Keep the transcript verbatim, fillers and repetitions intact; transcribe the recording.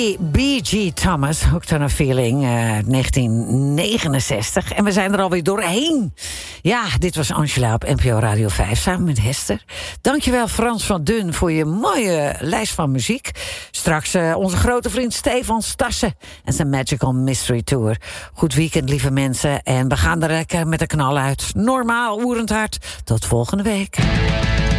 Lee B G. Thomas, Hooked on a Feeling, uh, negentien negenenzestig. En we zijn er alweer doorheen. Ja, dit was Angela op N P O Radio vijf, samen met Hester. Dankjewel Frans van Dun voor je mooie lijst van muziek. Straks uh, onze grote vriend Stefan Stassen en zijn Magical Mystery Tour. Goed weekend, lieve mensen. En we gaan er lekker met de knal uit. Normaal, oerend hard. Tot volgende week.